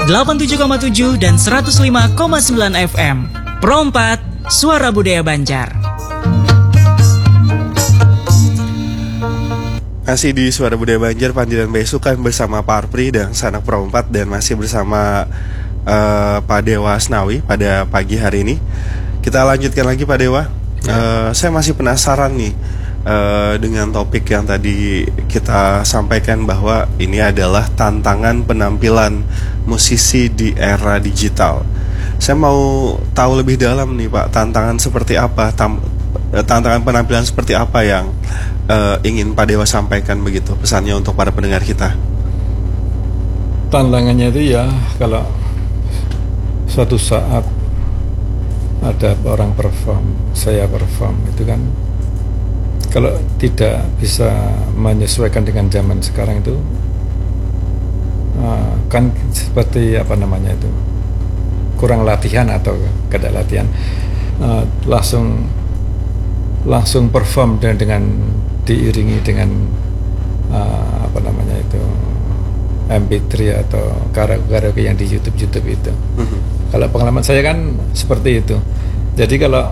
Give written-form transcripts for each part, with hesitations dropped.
87,7 dan 105,9 FM. Pro 4, Suara Budaya Banjar. Masih di Suara Budaya Banjar, Pandi dan Besukan bersama Pak Arpri dan Sanak Pro 4, dan masih bersama Pak Dewa Asnawi pada pagi hari ini. Kita lanjutkan lagi Pak Dewa. Saya masih penasaran nih dengan topik yang tadi kita sampaikan, bahwa ini adalah tantangan penampilan musisi di era digital. Saya mau tahu lebih dalam nih Pak, tantangan seperti apa, tantangan penampilan seperti apa yang ingin Pak Dewa sampaikan begitu, pesannya untuk para pendengar kita. Tantangannya itu ya, kalau suatu saat ada orang perform, saya perform, itu kan kalau tidak bisa menyesuaikan dengan zaman sekarang itu kan seperti apa namanya itu, kurang latihan atau tidak latihan, langsung perform dengan diiringi dengan apa namanya itu, MP3 atau karaoke yang di YouTube itu. Kalau pengalaman saya kan seperti itu. Jadi kalau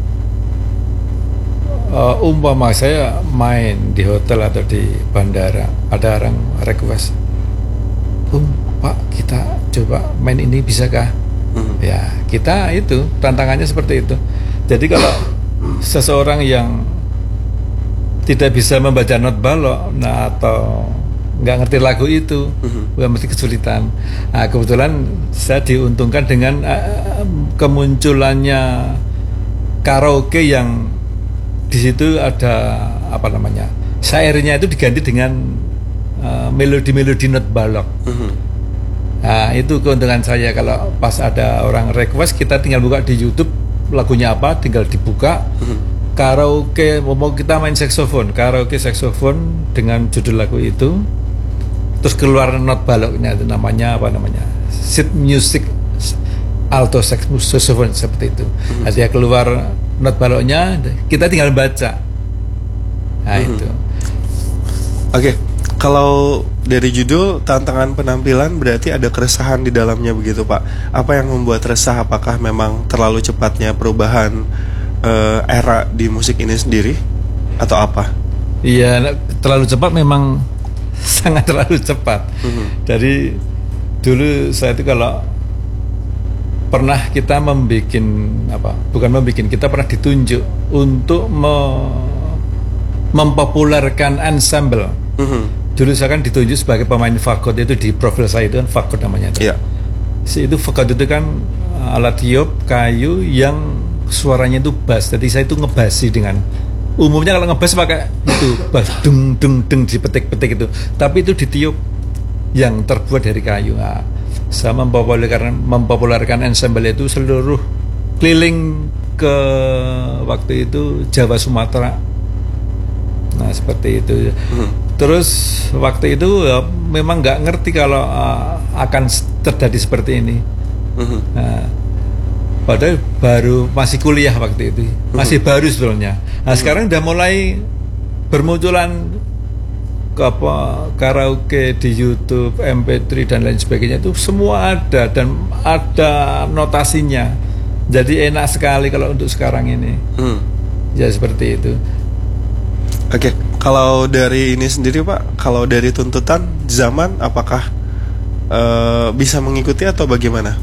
umpama saya main di hotel atau di bandara, ada orang request, Pak kita coba main ini bisakah? Ya kita itu tantangannya seperti itu. Jadi kalau seseorang yang tidak bisa membaca not balok, atau nggak ngerti lagu itu, mesti kesulitan. Nah, kebetulan saya diuntungkan dengan kemunculannya karaoke yang di situ ada apa namanya, syairnya itu diganti dengan melodi-melodi not balok. Nah, itu keuntungan saya. Kalau pas ada orang request, kita tinggal buka di YouTube lagunya apa, tinggal dibuka. Karaoke, mau kita main saksofon, karaoke saksofon dengan judul lagu itu, terus keluar not baloknya, itu namanya apa namanya, sheet music alto saxophone seperti itu. Nah, dia keluar not baloknya, kita tinggal baca. Nah itu. Oke, kalau dari judul tantangan penampilan berarti ada keresahan di dalamnya begitu Pak. Apa yang membuat resah? Apakah memang terlalu cepatnya perubahan era di musik ini sendiri, atau apa? Iya, terlalu cepat, memang sangat terlalu cepat. Dari dulu saya itu kalau pernah kita kita pernah ditunjuk untuk mempopulerkan ensemble. Dulu saya kan ditunjuk sebagai pemain fagot, itu di profil saya itu kan fagot namanya itu. Itu fagot itu kan alat tiup kayu yang suaranya itu bass. Jadi saya itu ngebasi dengan, umumnya kalau ngebas pakai itu bass dung dung dung dipetik-petik itu, tapi itu ditiup yang terbuat dari kayu. Nah, saya mempopulerkan ensemble itu seluruh keliling ke waktu itu Jawa Sumatera. Nah seperti itu. Terus waktu itu ya, memang nggak ngerti kalau akan terjadi seperti ini. Nah, padahal baru masih kuliah waktu itu, masih baru sebetulnya. Nah sekarang udah mulai bermunculan karaoke di YouTube, MP3 dan lain sebagainya, itu semua ada dan ada notasinya. Jadi enak sekali kalau untuk sekarang ini. Ya seperti itu. Oke, kalau dari ini sendiri Pak, kalau dari tuntutan zaman, apakah bisa mengikuti atau bagaimana?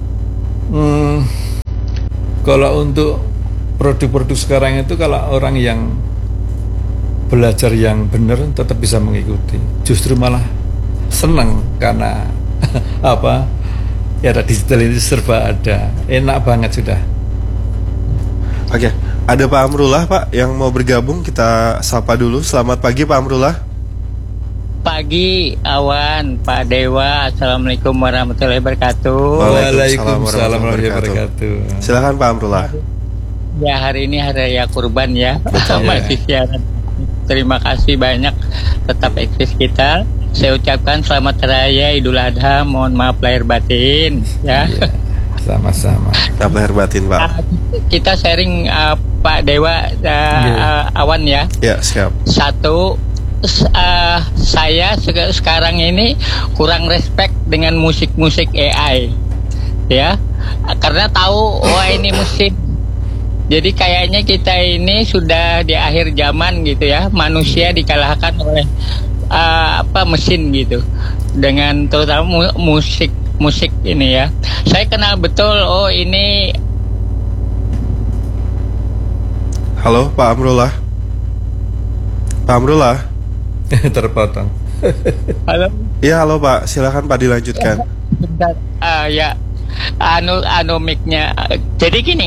Kalau untuk produk-produk sekarang itu, kalau orang yang belajar yang benar tetap bisa mengikuti. Justru malah senang karena apa? Ya digital ini serba ada, enak banget sudah. Oke, ada Pak Amrullah Pak yang mau bergabung, kita sapa dulu. Selamat pagi Pak Amrullah. Pagi Awan, Pak Dewa, assalamualaikum warahmatullahi wabarakatuh. Waalaikumsalam warahmatullahi wabarakatuh. Silakan Pak Amrullah. Ya hari ini hari raya kurban ya, masih siaran. Terima kasih banyak, tetap eksis kita. Saya ucapkan selamat raya Idul Adha, mohon maaf lahir batin ya. Sama-sama. Selamat lahir batin Pak. Kita sharing Pak Dewa, Awan ya. Ya siap. Satu, saya sekarang ini kurang respect dengan musik-musik AI, ya, karena tahu wah ini musik. Jadi kayaknya kita ini sudah di akhir zaman gitu ya, manusia dikalahkan oleh mesin gitu, dengan terutama musik ini ya. Saya kenal betul, oh ini. Halo Pak Amrullah. Pak Amrullah. Terpotong. Halo. Iya halo Pak, silakan Pak dilanjutkan. Ya, mic-nya. Jadi gini,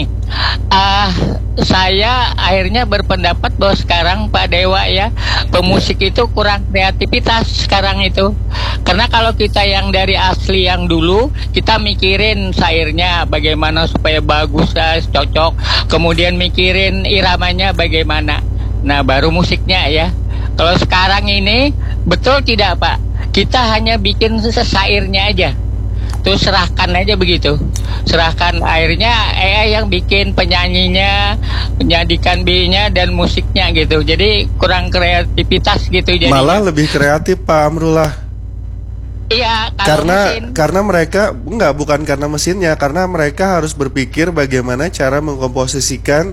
saya akhirnya berpendapat bahwa sekarang Pak Dewa ya, pemusik itu kurang kreativitas sekarang itu. Karena kalau kita yang dari asli yang dulu, kita mikirin syairnya bagaimana supaya bagus, cocok, kemudian mikirin iramanya bagaimana. Nah, baru musiknya ya. Kalau sekarang ini betul tidak Pak? Kita hanya bikin syairnya aja. Terus serahkan aja begitu, serahkan akhirnya AI yang bikin penyanyinya, menjadikan B-nya dan musiknya gitu. Jadi kurang kreativitas gitu. Jadi malah lebih kreatif Pak Amrullah. Iya, karena mereka bukan karena mesinnya, karena mereka harus berpikir bagaimana cara mengkomposisikan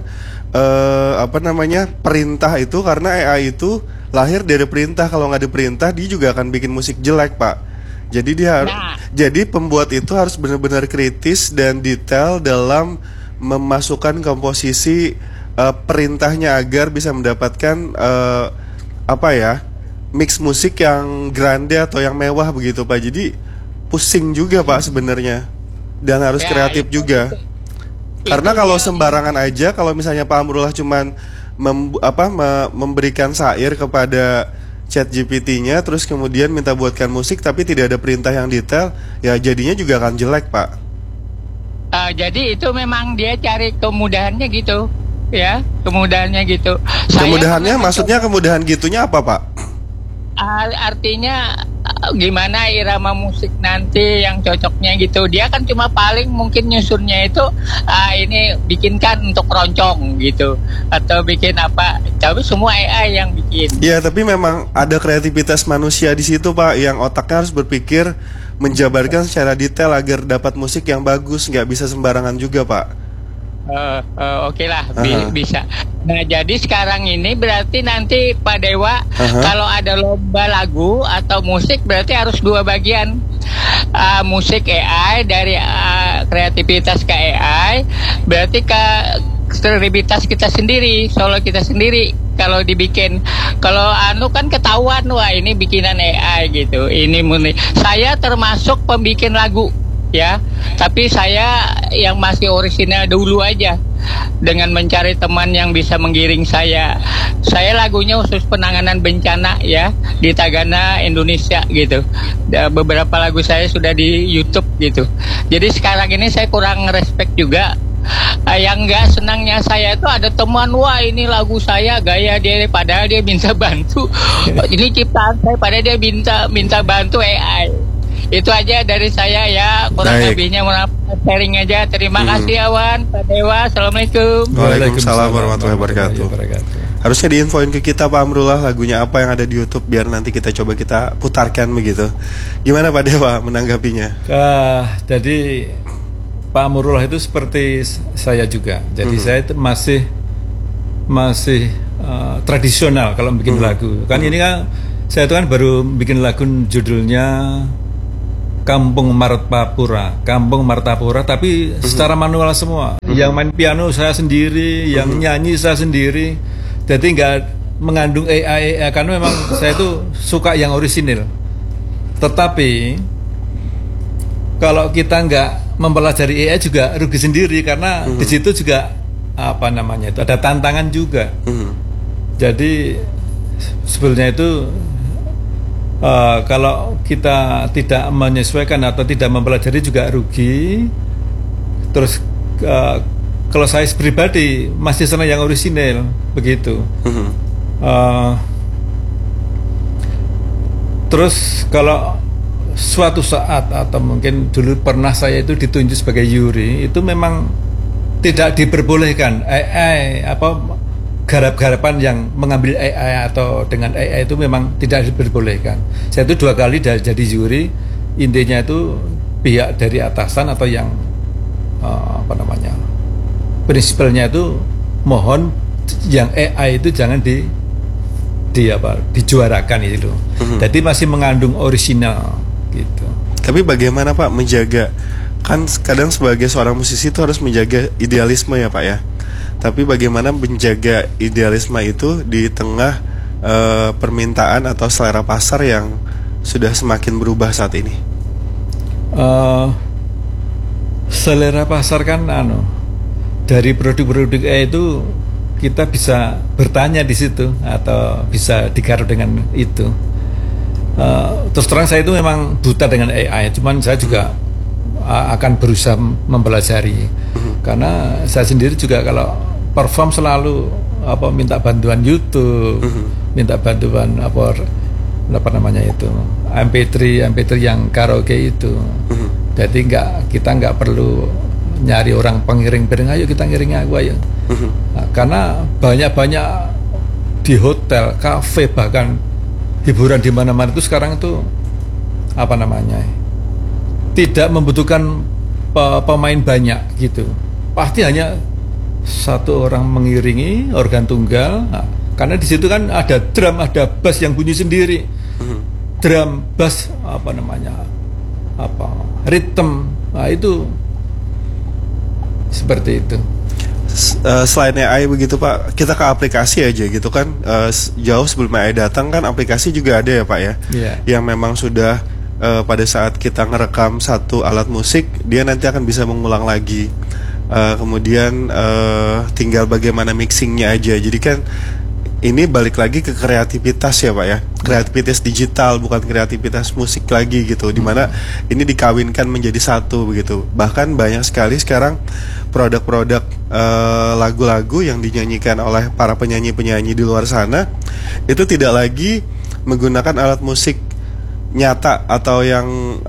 perintah itu, karena AI itu lahir dari perintah. Kalau nggak diperintah dia juga akan bikin musik jelek Pak. Jadi pembuat itu harus benar-benar kritis dan detail dalam memasukkan komposisi perintahnya agar bisa mendapatkan mix musik yang grande atau yang mewah begitu Pak. Jadi pusing juga Pak sebenarnya, dan harus kreatif juga. Karena kalau sembarangan aja, kalau misalnya Pak Amrullah cuman memberikan syair kepada ChatGPT-nya terus kemudian minta buatkan musik tapi tidak ada perintah yang detail, ya jadinya juga akan jelek Pak. Jadi itu memang dia cari kemudahannya gitu, ya, kemudahannya gitu. Kemudahannya maksudnya kemudahan gitunya apa Pak? Artinya gimana irama musik nanti yang cocoknya gitu. Dia kan cuma paling mungkin nyusunnya itu ini bikinkan untuk keroncong gitu, atau bikin apa, tapi semua AI yang bikin. Ya tapi memang ada kreativitas manusia di situ Pak, yang otaknya harus berpikir menjabarkan secara detail agar dapat musik yang bagus, nggak bisa sembarangan juga Pak. Oke lah, bisa. Nah jadi sekarang ini berarti nanti Pak Dewa kalau ada lomba lagu atau musik berarti harus dua bagian, musik AI dari kreativitas ke AI, berarti ke kreativitas kita sendiri, solo kita sendiri. Kalau dibikin, kalau kan ketahuan, wah ini bikinan AI gitu. Ini saya termasuk pembikin lagu ya, tapi saya yang masih orisinal dulu aja, dengan mencari teman yang bisa menggiring saya. Saya lagunya khusus penanganan bencana ya di Tagana Indonesia gitu. Beberapa lagu saya sudah di YouTube gitu. Jadi sekarang ini saya kurang respect juga. Yang nggak senangnya saya itu ada teman, wah ini lagu saya gaya dia, padahal dia minta bantu. Ini ciptaan saya, padahal dia minta bantu AI. Itu aja dari saya ya, kurang lebihnya sharing aja. Terima kasih Awan, Pak Dewa, assalamualaikum. Waalaikumsalam warahmatullahi wabarakatuh. Harusnya diinfoin ke kita Pak Amrullah lagunya apa yang ada di YouTube, biar nanti kita coba kita putarkan begitu. Gimana Pak Dewa menanggapinya? Jadi Pak Amrullah itu seperti saya juga. Jadi saya itu masih tradisional kalau bikin lagu. Kan ini kan saya itu kan baru bikin lagu judulnya Kampung Martapura, tapi secara manual semua. Yang main piano saya sendiri, yang nyanyi saya sendiri. Jadi nggak mengandung AI, karena memang saya itu suka yang orisinil. Tetapi kalau kita nggak mempelajari AI juga rugi sendiri, karena di situ juga itu ada tantangan juga. Jadi sebenarnya itu kalau kita tidak menyesuaikan atau tidak mempelajari juga rugi. Terus kalau saya pribadi masih senang yang orisinil begitu. Terus kalau suatu saat atau mungkin dulu pernah saya itu ditunjuk sebagai juri, itu memang tidak diperbolehkan garap-garapan yang mengambil AI atau dengan AI itu memang tidak diperbolehkan. Saya itu 2 kali jadi juri, intinya itu pihak dari atasan atau yang prinsipalnya itu mohon yang AI itu jangan dijuarakan itu. Jadi masih mengandung orisinal gitu. Tapi bagaimana Pak menjaga, kan kadang sebagai seorang musisi itu harus menjaga idealisme ya Pak ya. Tapi bagaimana menjaga idealisme itu di tengah permintaan atau selera pasar yang sudah semakin berubah saat ini? Selera pasar kan dari produk-produk itu kita bisa bertanya di situ atau bisa digarap dengan itu. Terus terang saya itu memang buta dengan AI, cuman saya juga akan berusaha mempelajari. Karena saya sendiri juga kalau perform selalu minta bantuan YouTube, minta bantuan MP3 yang karaoke itu. Jadi kita nggak perlu nyari orang pengiring-pengiring, ayo kita ngiring aku ayo. Karena banyak di hotel, kafe, bahkan hiburan di mana-mana itu sekarang itu tidak membutuhkan pemain banyak gitu. Pasti hanya satu orang mengiringi organ tunggal. Karena di situ kan ada drum, ada bass yang bunyi sendiri. Drum, bass, ritme. Nah, itu seperti itu. Selain AI begitu Pak, kita ke aplikasi aja gitu kan. Jauh sebelum AI datang kan aplikasi juga ada ya Pak ya. Yang memang sudah pada saat kita ngerekam satu alat musik, dia nanti akan bisa mengulang lagi. Kemudian tinggal bagaimana mixingnya aja. Jadi kan ini balik lagi ke kreativitas ya Pak ya, kreativitas digital, bukan kreativitas musik lagi gitu, dimana ini dikawinkan menjadi satu begitu. Bahkan banyak sekali sekarang produk-produk lagu-lagu yang dinyanyikan oleh para penyanyi-penyanyi di luar sana itu tidak lagi menggunakan alat musik nyata atau yang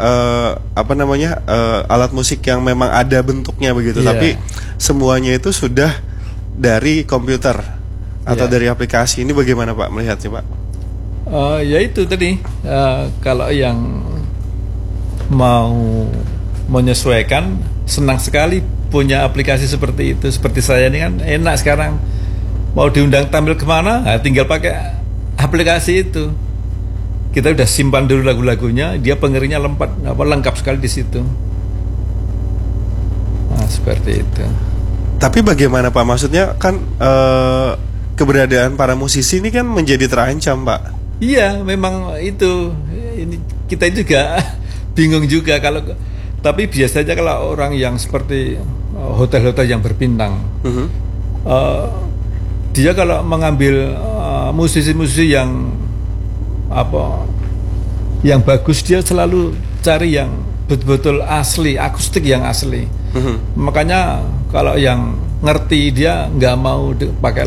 alat musik yang memang ada bentuknya begitu, tapi semuanya itu sudah dari komputer atau dari aplikasi. Ini bagaimana Pak melihatnya Pak? Ya itu tadi, kalau yang mau menyesuaikan senang sekali punya aplikasi seperti itu. Seperti saya ini kan enak sekarang, mau diundang tampil kemana, tinggal pakai aplikasi itu. Kita udah simpan dulu lagu-lagunya, dia pengiringnya lengkap sekali di situ. Nah, seperti itu. Tapi bagaimana Pak? Maksudnya kan keberadaan para musisi ini kan menjadi terancam Pak. Iya, memang itu. Ini kita juga bingung juga tapi biasanya kalau orang yang seperti hotel-hotel yang berbintang, dia kalau mengambil musisi-musisi yang bagus, dia selalu cari yang betul-betul asli, akustik yang asli. Makanya kalau yang ngerti, dia nggak mau pakai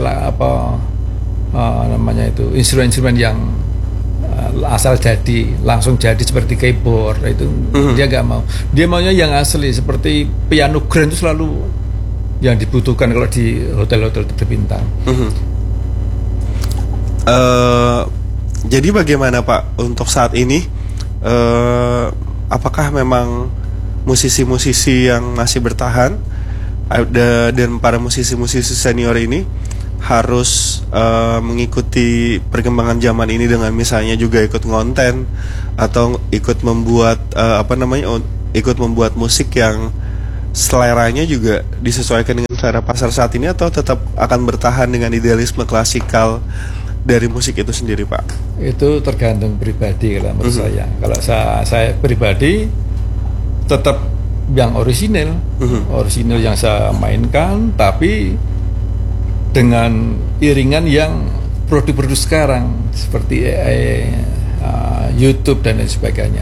instrumen-instrumen yang asal langsung jadi seperti keyboard itu. Dia nggak mau. Dia maunya yang asli, seperti piano grand itu selalu yang dibutuhkan kalau di hotel-hotel berbintang. Jadi bagaimana Pak untuk saat ini? Apakah memang musisi-musisi yang masih bertahan dan para musisi-musisi senior ini harus mengikuti perkembangan zaman ini dengan misalnya juga ikut ngonten atau ikut membuat ikut membuat musik yang seleranya juga disesuaikan dengan selera pasar saat ini, atau tetap akan bertahan dengan idealisme klasikal dari musik itu sendiri Pak? Itu tergantung pribadi kalau menurut saya. Kalau saya pribadi tetap yang orisinal yang saya mainkan, tapi dengan iringan yang produk-produk sekarang seperti AI, YouTube dan lain sebagainya.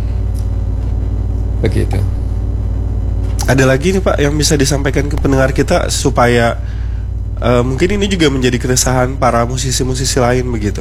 Begitu. Ada lagi nih Pak yang bisa disampaikan ke pendengar kita supaya mungkin ini juga menjadi keresahan para musisi-musisi lain begitu?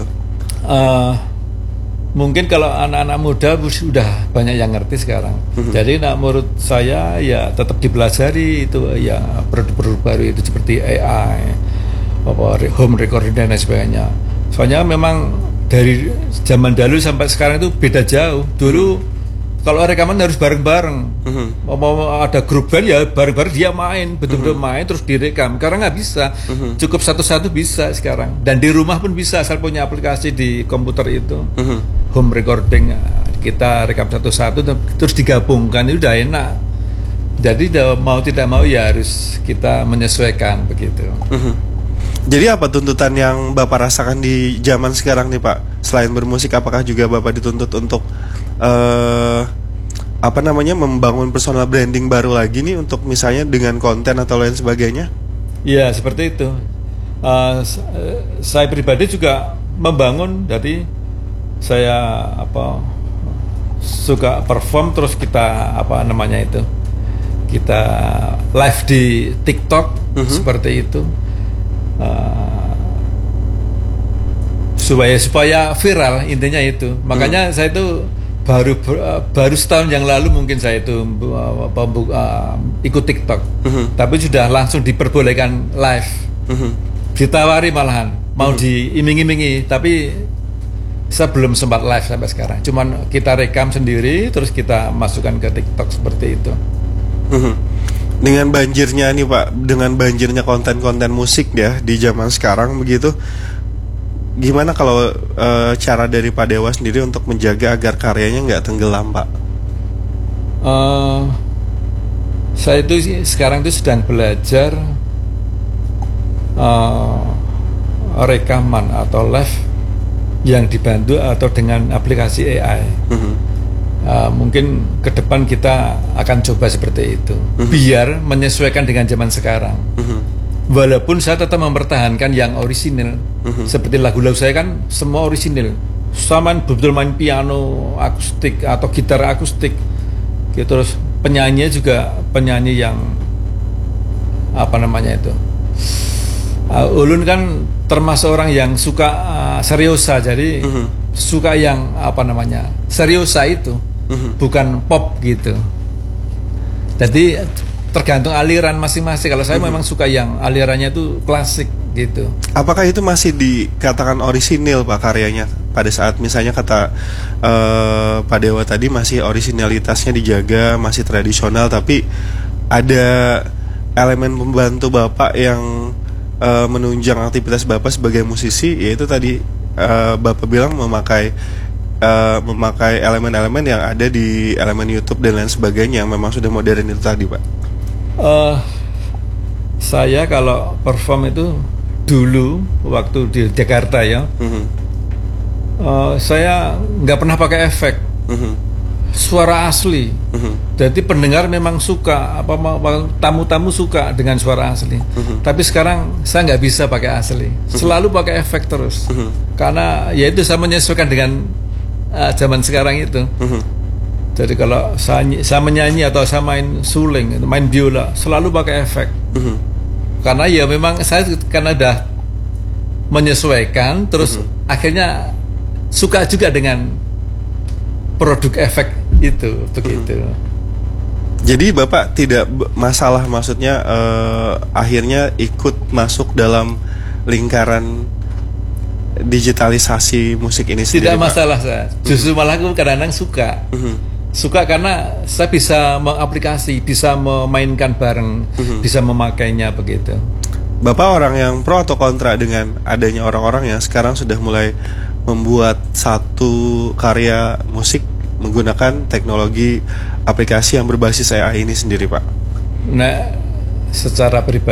Mungkin kalau anak-anak muda sudah banyak yang ngerti sekarang. Jadi menurut saya ya tetap dipelajari itu ya produk-produk baru itu seperti AI, home recording dan lain sebagainya. Soalnya memang dari zaman dahulu sampai sekarang itu beda jauh. Dulu kalau rekaman harus bareng-bareng. Mau ada grup band ya bareng-bareng dia main, betul-betul main terus direkam. Sekarang nggak bisa, cukup satu-satu bisa sekarang. Dan di rumah pun bisa asal punya aplikasi di komputer itu, home recording. Kita rekam satu-satu terus digabungkan, itu udah enak. Jadi mau tidak mau ya harus kita menyesuaikan begitu. Jadi apa tuntutan yang Bapak rasakan di zaman sekarang nih Pak? Selain bermusik, apakah juga Bapak dituntut untuk membangun personal branding baru lagi nih untuk misalnya dengan konten atau lain sebagainya? Ya seperti itu. Saya pribadi juga membangun. Jadi saya suka perform, terus kita kita live di TikTok seperti itu. Supaya viral, intinya itu. Makanya saya itu baru setahun yang lalu mungkin saya itu ikut TikTok, tapi sudah langsung diperbolehkan live, ditawari malahan mau diiming-imingi, tapi saya belum sempat live sampai sekarang. Cuman kita rekam sendiri terus kita masukkan ke TikTok seperti itu. Dengan banjirnya nih Pak, dengan banjirnya konten-konten musik ya di zaman sekarang begitu, gimana kalau cara dari Pak Dewa sendiri untuk menjaga agar karyanya nggak tenggelam Pak? Saya itu sekarang itu sedang belajar rekaman atau live yang dibantu atau dengan aplikasi AI. Mungkin ke depan kita akan coba seperti itu, biar menyesuaikan dengan zaman sekarang. Walaupun saya tetap mempertahankan yang orisinil. Seperti lagu-lagu saya kan semua orisinil. Sama betul main piano akustik atau gitar akustik. Terus penyanyi juga penyanyi yang Ulun kan termasuk orang yang suka seriosa, jadi suka yang seriosa itu, bukan pop gitu. Jadi tergantung aliran masing-masing. Kalau saya memang suka yang alirannya itu klasik gitu. Apakah itu masih dikatakan orisinil Pak karyanya? Pada saat misalnya kata Pak Dewa tadi masih orisinalitasnya dijaga, masih tradisional, tapi ada elemen pembantu Bapak yang menunjang aktivitas Bapak sebagai musisi, yaitu tadi Bapak bilang memakai elemen-elemen yang ada di elemen YouTube dan lain sebagainya yang memang sudah modern itu tadi Pak. Saya kalau perform itu dulu waktu di Jakarta ya, saya nggak pernah pakai efek, suara asli. Jadi pendengar memang suka, tamu-tamu suka dengan suara asli. Tapi sekarang saya nggak bisa pakai asli, selalu pakai efek terus. Karena ya itu saya menyesuaikan dengan zaman sekarang itu. Jadi kalau saya menyanyi atau saya main suling, main biola, selalu pakai efek. Karena ya memang saya karena udah menyesuaikan, terus akhirnya suka juga dengan produk efek itu, begitu. Jadi Bapak tidak masalah, maksudnya akhirnya ikut masuk dalam lingkaran digitalisasi musik ini sendiri. Tidak masalah saya, justru malah aku kadang-kadang suka. Suka karena saya bisa mengaplikasi, bisa memainkan bareng, bisa memakainya begitu. Bapak orang yang pro atau kontra dengan adanya orang-orang yang sekarang sudah mulai membuat satu karya musik menggunakan teknologi aplikasi yang berbasis AI ini sendiri Pak? Nah, secara pribadi